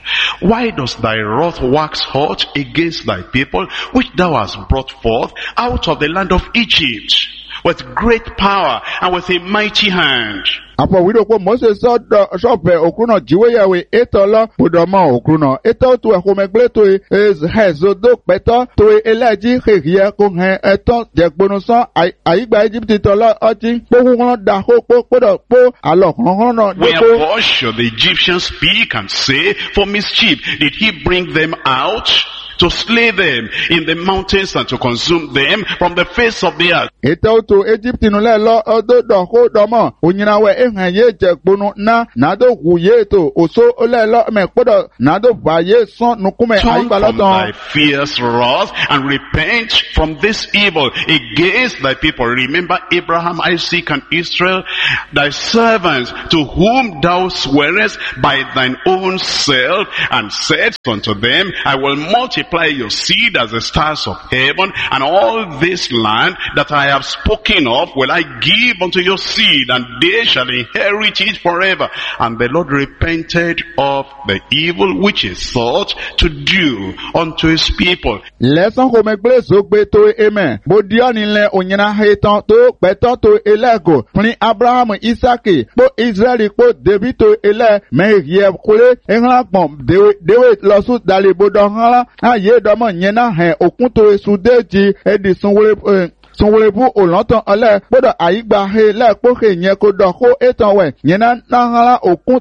why does thy wrath wax hot against thy people, which thou hast brought forth out of the land of Egypt, with great power and with a mighty hand? Apo wido ko Moses so pe okuno jiwe yawe etolo podomo okuno eto tu ko megle to hezo do peto to eleji khia ko he eto jegbonu so aigba Egypt to lo oti pohun da ho podo po alo kan no. Wherefore should the Egyptians speak and say, for mischief did he bring them out to slay them in the mountains and to consume them from the face of the earth? Eto to Egypt no le lo odo do ho domo onyina we ehanye jegbonu na do huye to oso ole lo me podo na do baye son nukume aigba lo ton. Turn from thy fierce wrath and repent from this evil against thy people. Remember Abraham, Isaac, and Israel, thy servants, to whom thou swearest by thine own self, and said unto them, I will multiply your seed as the stars of heaven, and all this land that I have spoken of will I give unto your seed, and they shall inherit it forever. And the Lord repented of the evil which he thought to do unto his people. Lesson ko megle so gbe to amen. Bodio ni le onyina hetan to peto to elego fun Abraham, Isaac, po Israel, po David to ele me ye kole enla pon dewe lo su dale bodo hala aye do mo nyena he okun to sudeji edi sunwulebu olontan ole bodo aigba he le po he yen ko do ko etan we nyena na hala okun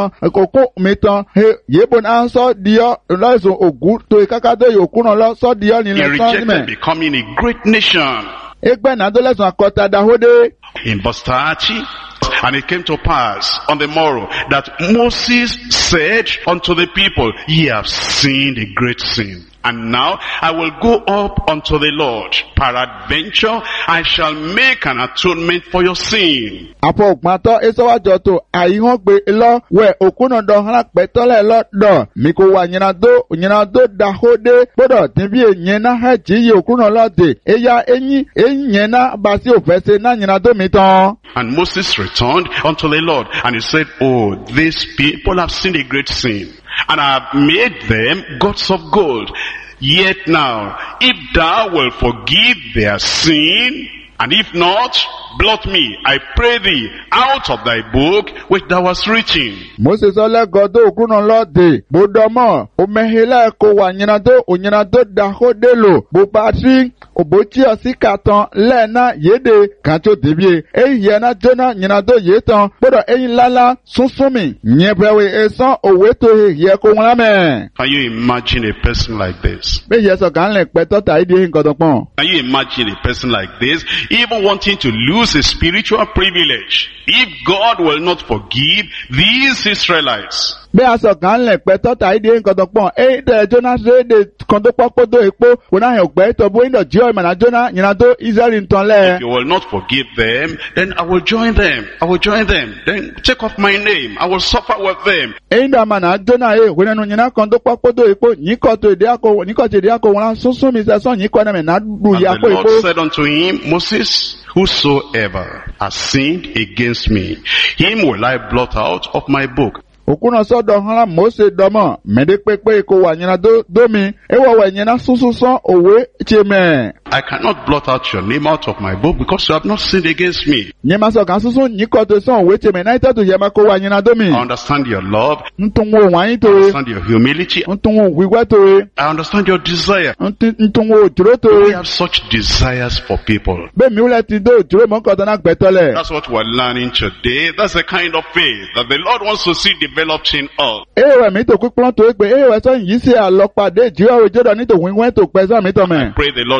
mitan he yebon anso dio lozo ogu to kakado yokun lo so dio ni le He rejected becoming a great nation. Egbe na adolescent akota dahode. In verse 30, and it came to pass on the morrow that Moses said unto the people, ye have sinned a great sin. And now I will go up unto the Lord. Peradventure I shall make an atonement for your sin. Apo mato esawa joto aihon gbe lo we okuno do han petole lo do mi ko wa nyina do dahode bodo tinbi enyena ha ji okuno lo de eya enyena basi ofese na nyina do mi ton. And Moses returned unto the Lord, and he said, oh, these people have sinned a great sin, and I have made them gods of gold. Yet now, if thou wilt forgive their sin, and if not, blot me, I pray thee, out of thy book which thou hast written. Moses ole godo okuno lo de bodomo o mehela ko wa nyina do dahode lo bo patri obochi osikaton le na yede kanto debie eyi na jona nyina do yetan bodo eyin lala sunsumi nyebewe esan owe to ye ko won ame. Can you imagine a person like this? Be yeso kan le peto ta ide nkan pon. Can you imagine a person like this even wanting to lose his spiritual privilege if God will not forgive these Israelites? Be aso kan le peto ta ide nkan pon de Jonas de kon do popodo epo wona he ogbe to bo indo joy mana Jonah nyina do Israel nton le. If you will not forgive them, then I will join them. Then take off my name. I will suffer with them. Inda mana Jonah wona no nyina kon do popodo epo nyiko to de ako wona sunsun mi se so nyiko na me na du ya ko epo. And the Lord said unto him, Moses, whosoever has sinned against me, him will I blot out of my book. Okuno so do hala Mose domo mede pepe ko wa nyina do mi ewo wa nyina sunsun owe cheme. I cannot blot out your name out of my book because you have not sinned against me. Nyema so kan sunsun nyiko to so owe cheme na ita to yema ko wa nyina do mi. I understand your love. Ntunwo wan to. I understand your humility. Ntunwo wiwa to. I understand your desire. Ntunwo juro to. We have such desires for people. Be mi ule ti do juro mo ko to na gbetole. That's what we're learning today. That's the kind of faith that the Lord wants to see developed in us. Ewe mi to kupon to egbe ewe so yin se alopade jiro jodo ni to winwen to peso mi to me. I pray the Lord will do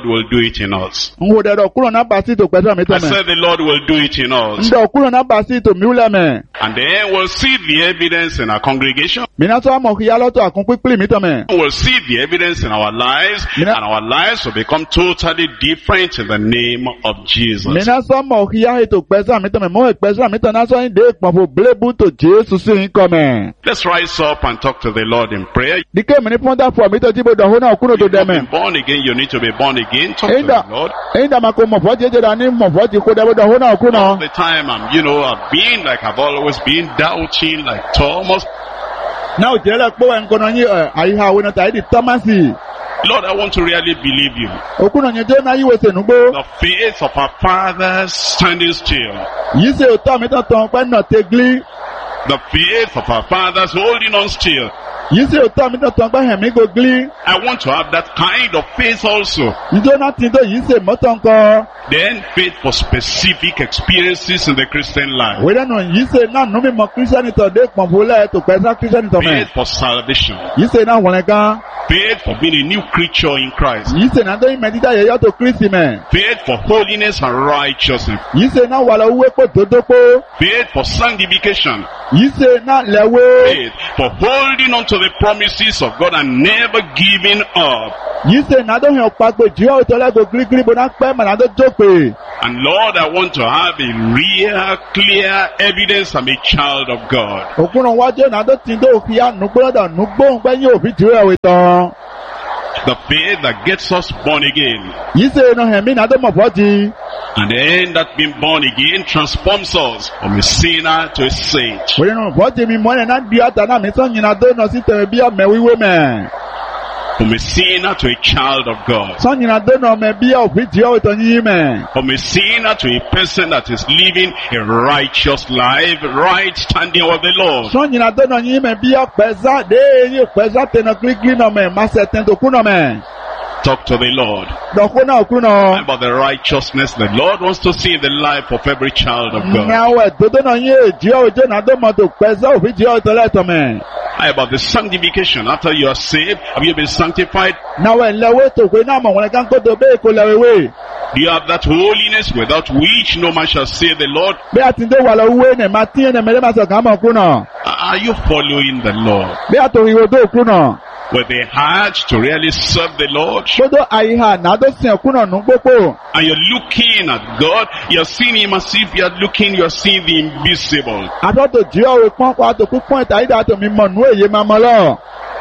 it in us. Ngo de do kuno na basi to kwesa mi to I me. said the Lord will do it in us. Ndo kuno na basi to mi ule me. And then we'll see the evidence in our congregation. Mi na so mo ya lo to akun pipili mi to me. We'll see the evidence in our lives. And our lives will become totally different in the name of Jesus. Mi na so mo ya he to kwesa mi to me. Mo kwesa mi to na so in de pon fo blebu to Jesus si nko me. Let's rise up and talk to the Lord in prayer. Dike mi ni fonda for mi to jibo do ho na kuno to If de you've me. been born again, you need to be born again. Talk to Enda. the Lord. Enda mako mo fo jeje da ni mo fo ti ko de do ho na All kuno. the time I've been like I've always been, doubting like Thomas. Na o jele po en kono yin ayi ha we na ta di Thomas. Lord, I want to really believe you. Okuno yin je na yi we se nugbo. The faith of our fathers standing still. Yi se o to mi to ton pe na tegli. The faith of our fathers holding on still. Yi se o to mi to ton pe he mi go gli. I want to have that kind of faith also. Ijo na tin do yi se mo ton ko. Then faith for specific experiences in the Christian life. We no yi se na no mi mo Christian to de pon fole to pe sa Christian to me. Faith for salvation. Yi se na won kan. Faith for being a new creature in Christ. Yi se na do medita ye yo to Christ me. Faith for holiness and righteousness. Yi se na wala uwe po dodo po. Faith for sanctification. Yi se na lewe. Faith for holding on to the promises of God and never giving up. Yi se na do he opagbe ji o to le go gli bo na pe ma na do jope. And Lord, I want to have a real, clear evidence I'm a child of God. Okuno wa je na do tin do fi anu gbodo nugbo pe yin obi ti re we tan. The faith that gets us born again. Yi se no he mi na do mo fo ji. And then that being born again transforms us from a sinner to a saint. We no fo ji mi mo na bi ata na mi so yin na do no si te bi o me wiwe me. From a sinner to a child of God. So yin na do no me bi o fi ji o to yin me. From a sinner to a person that is living a righteous life, right standing with the Lord. So yin na do no yin me bi o pesa de yin pesa te no gli no me ma se ten to ku no me. Talk to the Lord Do ku no about the righteousness the Lord wants to see in the life of every child of God. Na we do no yin ji o je na do mo to pesa o fi ji o to le to me. About the sanctification. After you are saved, have you been sanctified? Na we lewe to kwe na mo won kan ko do be ko lewe we. Do you have that holiness without which no man shall see the Lord? Be atinde wa lo we ne ma tin ne me le ma so kan mo ku no. Are you following the Lord? Be atori wo do ku no. With a heart to really serve the Lord? Bodo aiha na do sin ku no nu popo. And you're looking at God, you're seeing Him as if you're seeing the invisible. Ado to ji o we pon kwa to ku pon ta ida to mi mo nu eye ma mo lo.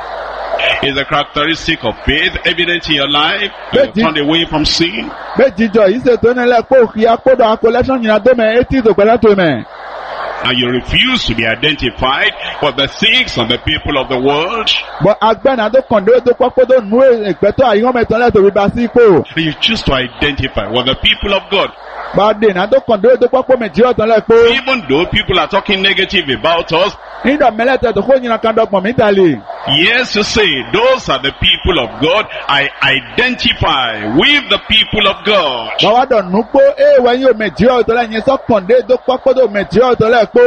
Is the characteristic of faith evident in your life? You turn away from sin? Be jijo yi se to ne le po ki akodo akolation yin do me eti to pela to me. And you refuse to be identified with the things and the people of the world. But agbana do kondo do popodo nu epeto ayon me to le to bi ba si ko. And you choose to identify with the people of God. Ba de na do kondo do popo me ji o to le po. Even though people are talking negative about us, Inda melete to ko yin kan do pon mi tali. yes, you say, those are the people of God. I identify with the people of God. Ba wa do nu po we yin o me ji o to le yin so kondo do popodo me ji o to le po.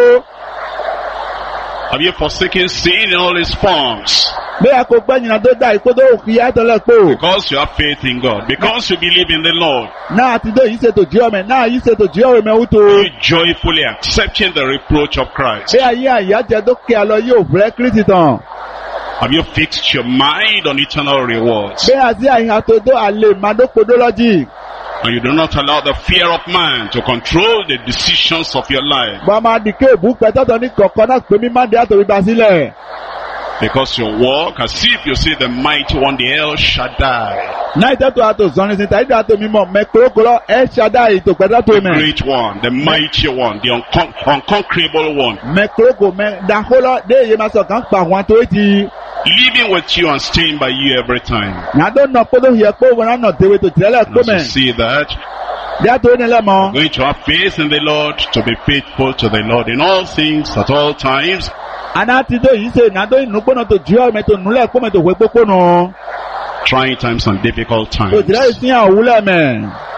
Have you forsaken sin in all its forms? Be akogba yin do da ikodo ki ya to le po. Because you have faith in God. Because you believe in the Lord. Na ati do yi se to ji o me na yi se to ji o me uto. You joyfully accepting the reproach of Christ. Be aye aya je do ke alo yo fre Christian. Have you fixed your mind on eternal rewards? Be azi aye to do ale ma do podology. And you do not allow the fear of man to control the decisions of your life. Ba ma dike bu pe to ni kokon na pe mi ma de ato bi ba sile. Because you walk as if you see the mighty one, the El Shaddai. Na ite to ato zoni sin ta ide ato mi mo me krokoro e Shaddai to pe to The me. great one, the mighty one, the unconquerable one. Me kroko me da holo de ye ma so kan pa wan to eti. Living with you and staying by you every time. Na do no podo ye po wona no dewe to tele ko As you me. see that, De ato ni le mo. going to have faith in the Lord, to be faithful to the Lord in all things at all times. Ana ti do yi se na do inu pono to ji o me to nule ko me to we popo no. Trying times and difficult To times. tele sin awule me.